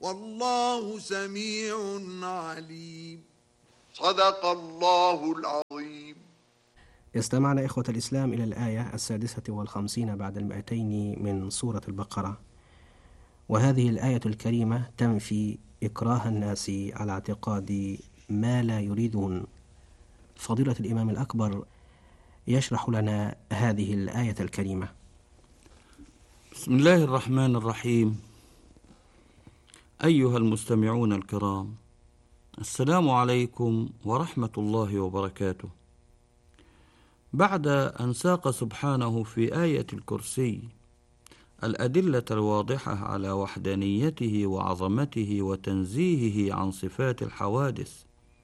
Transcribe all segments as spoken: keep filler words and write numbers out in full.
والله سميع عليم. صدق الله العظيم. استمعنا إخوة الإسلام إلى الآية السادسة والخمسين بعد المئتين من سورة البقرة، وهذه الآية الكريمة تنفي إكراه الناس على اعتقاد ما لا يريدون. فضيلة الإمام الأكبر يشرح لنا هذه الآية الكريمة. بسم الله الرحمن الرحيم. أيها المستمعون الكرام، السلام عليكم ورحمة الله وبركاته. بعد أن ساق سبحانه في آية الكرسي الأدلة الواضحة على وحدانيته وعظمته وتنزيهه عن صفات الحوادث،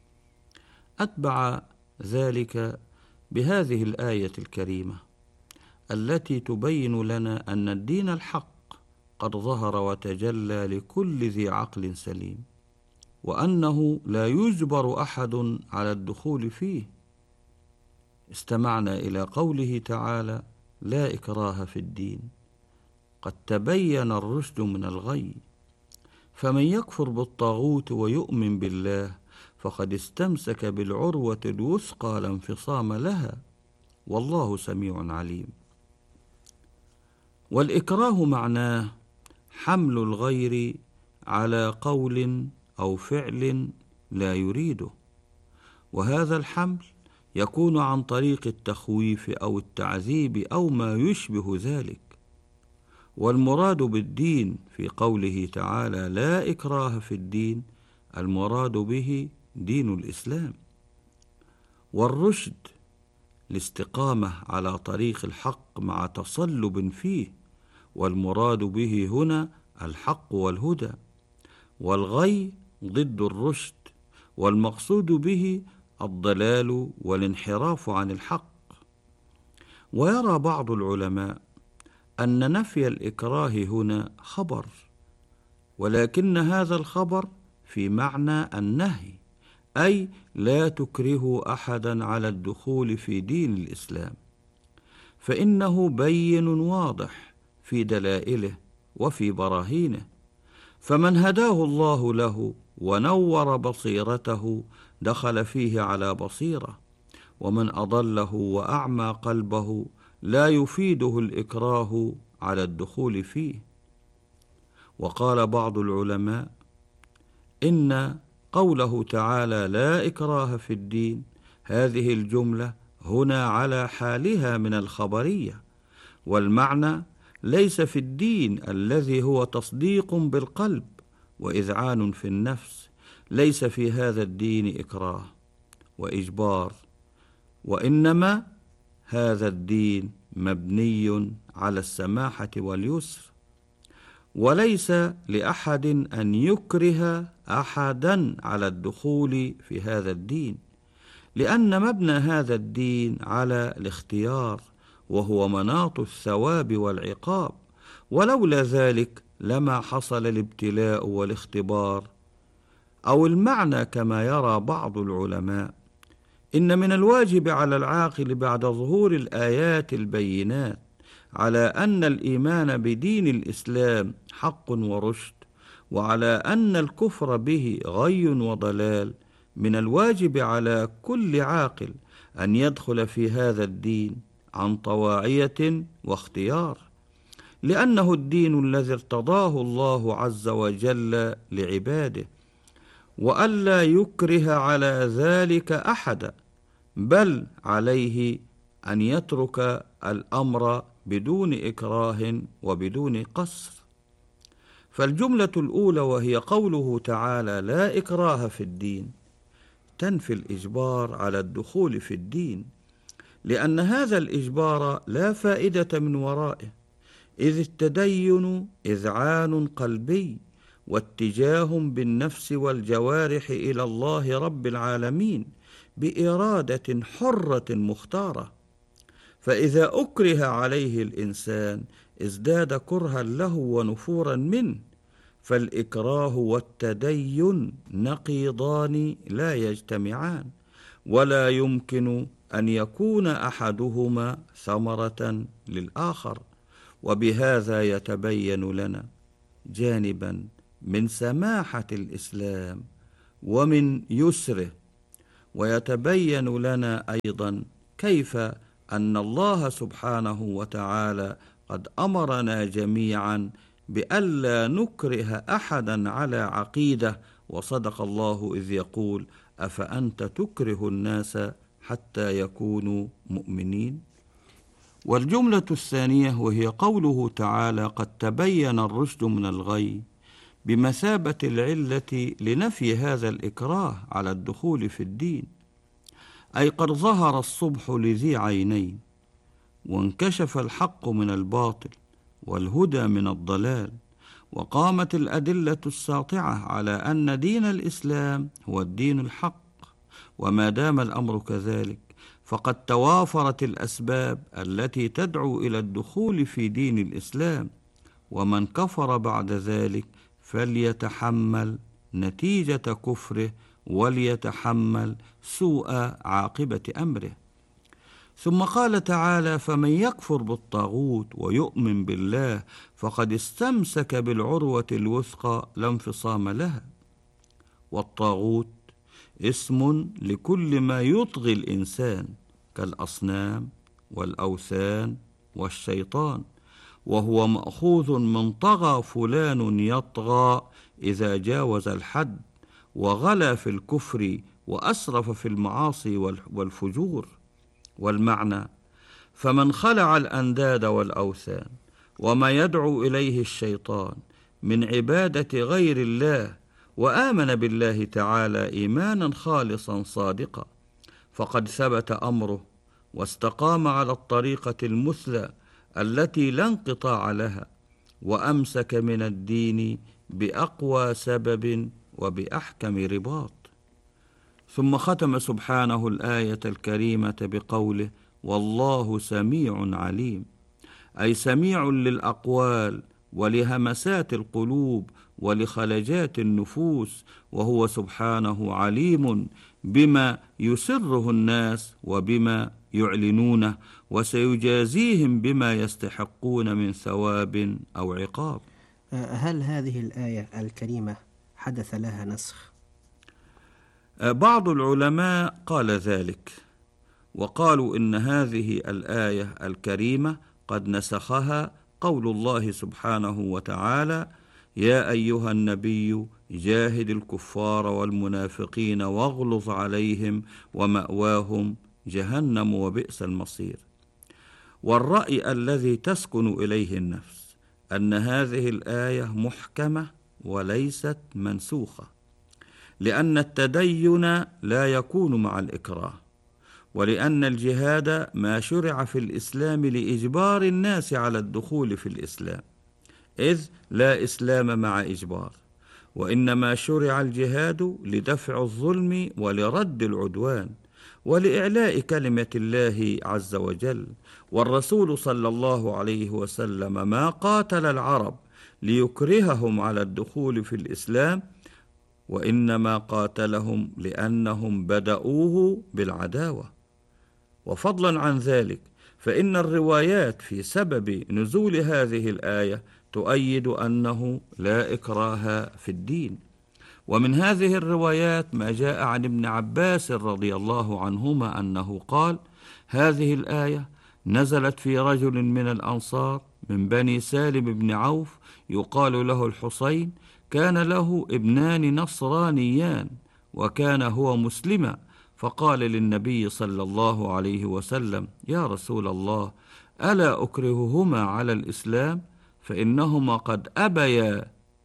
أتبع ذلك بهذه الآية الكريمة التي تبين لنا أن الدين الحق قد ظهر وتجلى لكل ذي عقل سليم، وأنه لا يجبر أحد على الدخول فيه. استمعنا إلى قوله تعالى: لا إكراه في الدين، قد تبين الرشد من الغي، فمن يكفر بالطاغوت ويؤمن بالله فقد استمسك بالعروة الوثقى لا انفصام لها، والله سميع عليم. والإكراه معناه حمل الغير على قول أو فعل لا يريده، وهذا الحمل يكون عن طريق التخويف أو التعذيب أو ما يشبه ذلك. والمراد بالدين في قوله تعالى لا إكراه في الدين، المراد به دين الإسلام. والرشد الاستقامة على طريق الحق مع تصلب فيه، والمراد به هنا الحق والهدى. والغي ضد الرشد، والمقصود به الضلال والانحراف عن الحق. ويرى بعض العلماء أن نفي الإكراه هنا خبر، ولكن هذا الخبر في معنى النهي، أي لا تكرهوا أحدا على الدخول في دين الإسلام، فإنه بين واضح في دلائله وفي براهينه، فمن هداه الله له ونور بصيرته دخل فيه على بصيرة، ومن أضله وأعمى قلبه لا يفيده الإكراه على الدخول فيه. وقال بعض العلماء إن قوله تعالى لا إكراه في الدين، هذه الجملة هنا على حالها من الخبرية، والمعنى ليس في الدين الذي هو تصديق بالقلب وإذعان في النفس، ليس في هذا الدين إكراه وإجبار، وإنما هذا الدين مبني على السماحة واليسر، وليس لأحد أن يكره أحدا على الدخول في هذا الدين، لأن مبنى هذا الدين على الاختيار، وهو مناط الثواب والعقاب، ولولا ذلك لما حصل الابتلاء والاختبار. أو المعنى كما يرى بعض العلماء إن من الواجب على العاقل بعد ظهور الآيات البينات على أن الإيمان بدين الإسلام حق ورشد، وعلى أن الكفر به غي وضلال، من الواجب على كل عاقل أن يدخل في هذا الدين عن طواعية واختيار، لأنه الدين الذي ارتضاه الله عز وجل لعباده، وألا يكره على ذلك أحدا، بل عليه أن يترك الأمر بدون إكراه وبدون قصر. فالجملة الأولى وهي قوله تعالى لا إكراه في الدين تنفي الإجبار على الدخول في الدين، لأن هذا الإجبار لا فائدة من ورائه، إذ التدين إذعان قلبي واتجاه بالنفس والجوارح إلى الله رب العالمين بإرادة حرة مختارة، فإذا أكره عليه الإنسان ازداد كرها له ونفورا منه، فالإكراه والتدين نقيضان لا يجتمعان، ولا يمكن أن يكون أحدهما ثمرة للآخر. وبهذا يتبين لنا جانبا من سماحة الإسلام ومن يسره. ويتبين لنا أيضا كيف أن الله سبحانه وتعالى قد أمرنا جميعا بألا نكره أحدا على عقيدة، وصدق الله إذ يقول: أفأنت تكره الناس حتى يكونوا مؤمنين. والجملة الثانية وهي قوله تعالى: قد تبين الرشد من الغي، بمثابة العلة لنفي هذا الإكراه على الدخول في الدين، أي قد ظهر الصبح لذي عينين، وانكشف الحق من الباطل والهدى من الضلال، وقامت الأدلة الساطعة على أن دين الإسلام هو الدين الحق. وما دام الأمر كذلك فقد توافرت الأسباب التي تدعو إلى الدخول في دين الإسلام، ومن كفر بعد ذلك فليتحمل نتيجة كفره وليتحمل سوء عاقبة أمره. ثم قال تعالى: فمن يكفر بالطاغوت ويؤمن بالله فقد استمسك بالعروة الوثقى لا انفصام لها. والطاغوت اسم لكل ما يطغي الإنسان كالأصنام والأوثان والشيطان، وهو مأخوذ من طغى فلان يطغى إذا جاوز الحد وغلا في الكفر وأسرف في المعاصي والفجور. والمعنى: فمن خلع الأنداد والأوثان وما يدعو إليه الشيطان من عبادة غير الله وآمن بالله تعالى إيمانا خالصا صادقا، فقد ثبت أمره واستقام على الطريقة المثلى التي لا انقطاع لها، وأمسك من الدين بأقوى سبب وبأحكم رباط. ثم ختم سبحانه الآية الكريمة بقوله: والله سميع عليم، أي سميع للأقوال ولهمسات القلوب ولخلجات النفوس، وهو سبحانه عليم بما يسره الناس وبما يعلنونه، وسيجازيهم بما يستحقون من ثواب أو عقاب. هل هذه الآية الكريمة حدث لها نسخ؟ بعض العلماء قال ذلك، وقالوا إن هذه الآية الكريمة قد نسخها قول الله سبحانه وتعالى: يا أيها النبي جاهد الكفار والمنافقين واغلظ عليهم ومأواهم جهنم وبئس المصير. والرأي الذي تسكن إليه النفس أن هذه الآية محكمة وليست منسوخة، لأن التدين لا يكون مع الإكراه، ولأن الجهاد ما شرع في الإسلام لإجبار الناس على الدخول في الإسلام، إذ لا إسلام مع إجبار، وإنما شرع الجهاد لدفع الظلم ولرد العدوان ولإعلاء كلمة الله عز وجل. والرسول صلى الله عليه وسلم ما قاتل العرب ليكرههم على الدخول في الإسلام، وإنما قاتلهم لأنهم بدأوه بالعداوة. وفضلا عن ذلك فإن الروايات في سبب نزول هذه الآية تؤيد أنه لا إكراه في الدين. ومن هذه الروايات ما جاء عن ابن عباس رضي الله عنهما أنه قال: هذه الآية نزلت في رجل من الأنصار من بني سالم بن عوف يقال له الحسين، كان له ابنان نصرانيان وكان هو مسلما، فقال للنبي صلى الله عليه وسلم: يا رسول الله، ألا أكرههما على الإسلام؟ فإنهما قد أبيا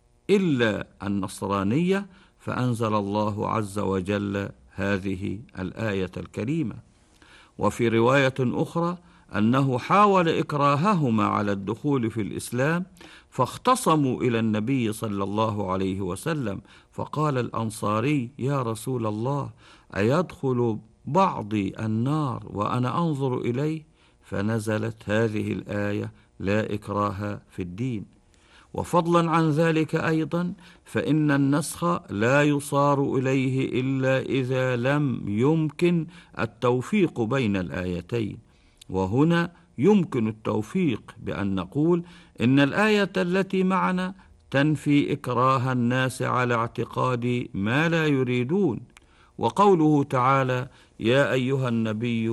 إلا النصرانية. فأنزل الله عز وجل هذه الآية الكريمة. وفي رواية أخرى أنه حاول إكراههما على الدخول في الإسلام، فاختصموا إلى النبي صلى الله عليه وسلم، فقال الأنصاري: يا رسول الله، أيدخل بعضي النار وأنا أنظر إليه؟ فنزلت هذه الآية: لا إكراه في الدين. وفضلا عن ذلك أيضا فإن النسخ لا يصار إليه إلا إذا لم يمكن التوفيق بين الآيتين، وهنا يمكن التوفيق بأن نقول إن الآية التي معنا تنفي إكراه الناس على اعتقاد ما لا يريدون. وقوله تعالى: يا أيها النبي